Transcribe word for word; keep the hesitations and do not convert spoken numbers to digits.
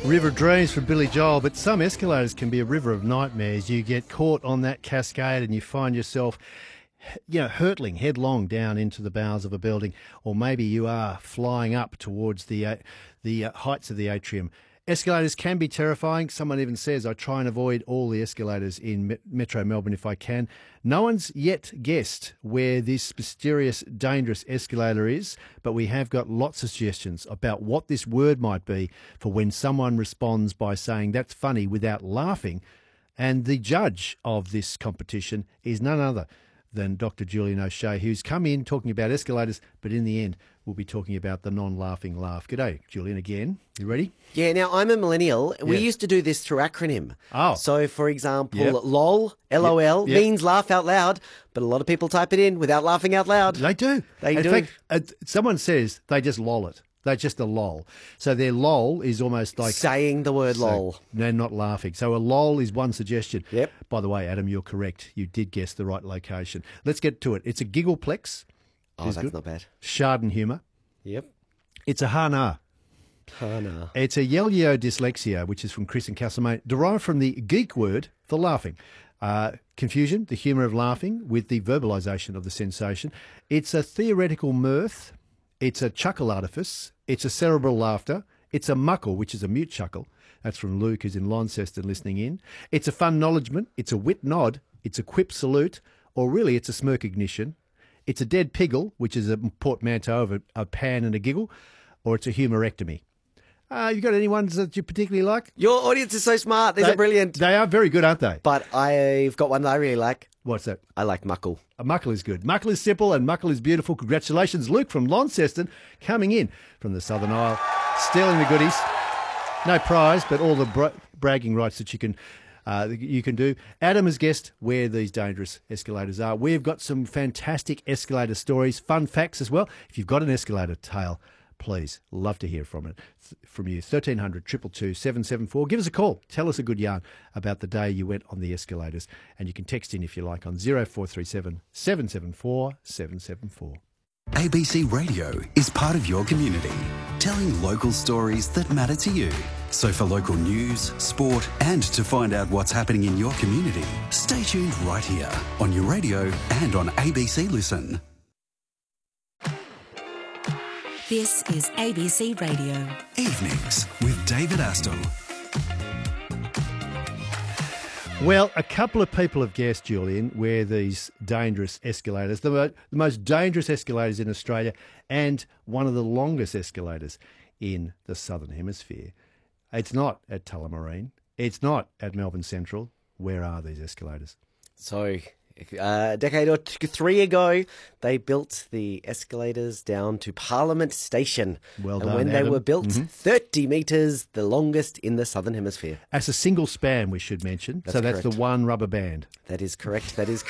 River of Dreams from Billy Joel, but some escalators can be a river of nightmares. You get caught on that cascade and you find yourself, you know, hurtling headlong down into the bowels of a building, or maybe you are flying up towards the uh, the uh, heights of the atrium. Escalators can be terrifying. Someone even says, I try and avoid all the escalators in Me- Metro Melbourne if I can. No one's yet guessed where this mysterious, dangerous escalator is, but we have got lots of suggestions about what this word might be for when someone responds by saying, that's funny, without laughing. And the judge of this competition is none other than Doctor Julian O'Shea, who's come in talking about escalators, but in the end, we'll be talking about the non-laughing laugh. G'day, Julian, again. You ready? Yeah, now I'm a millennial. We Yeah. used to do this through acronym. Oh. So, for example, Yep. LOL, L O L, Yep. means laugh out loud, but a lot of people type it in without laughing out loud. They do. They in do. fact, uh, someone says they just lol it. They're just a lol. So their lol is almost like... Saying the word So lol. they're not laughing. So a lol is one suggestion. Yep. By the way, Adam, you're correct. You did guess the right location. Let's get to it. It's a giggleplex. Oh, Is that's good. not bad. Chardon humour. Yep. It's a hana. Hana. It's a yelio dyslexia, which is from Chris and Castlemaine, derived from the geek word for laughing. Uh, confusion, the humour of laughing with the verbalisation of the sensation. It's a theoretical mirth. It's a chuckle artifice. It's a cerebral laughter. It's a muckle, which is a mute chuckle. That's from Luke, who's in Launceston listening in. It's a fun acknowledgement. It's a wit nod. It's a quip salute. Or really, it's a smirk ignition. It's a dead piggle, which is a portmanteau of a, a pan and a giggle. Or it's a humorectomy. Uh, you got any ones that you particularly like? Your audience is so smart. These They- are brilliant. They are very good, aren't they? But I've got one that I really like. What's that? I like muckle. A muckle is good. Muckle is simple and muckle is beautiful. Congratulations, Luke from Launceston, coming in from the Southern Isle, stealing the goodies. No prize, but all the bra- bragging rights that you can uh, you can do. Adam has guessed where these dangerous escalators are. We've got some fantastic escalator stories, fun facts as well. If you've got an escalator tale, please, love to hear from it from you. thirteen hundred, two two two, seven seven four. Give us a call. Tell us a good yarn about the day you went on the escalators. And you can text in if you like on zero four three seven, seven seven four, seven seven four. A B C Radio is part of your community, telling local stories that matter to you. So for local news, sport, and to find out what's happening in your community, stay tuned right here on your radio and on A B C Listen. This is A B C Radio. Evenings with David Astle. Well, a couple of people have guessed, Julian, where these dangerous escalators, the, mo- the most dangerous escalators in Australia and one of the longest escalators in the Southern Hemisphere. It's not at Tullamarine. It's not at Melbourne Central. Where are these escalators? So, uh, a decade or two, three ago, they built the escalators down to Parliament Station. Well and done, when they Adam. were built, thirty metres, the longest in the Southern Hemisphere. As a single span, we should mention. That's so that's correct. the one rubber band. That is correct. That is correct.